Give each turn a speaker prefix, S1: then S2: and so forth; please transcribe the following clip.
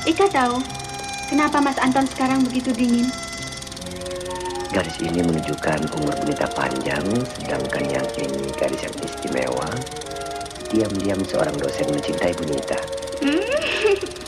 S1: Ika tahu kenapa Mas Anton sekarang begitu dingin?
S2: Garis ini menunjukkan umur Bunita panjang, sedangkan yang ini garis yang istimewa. Diam-diam seorang dosen mencintai Bunita.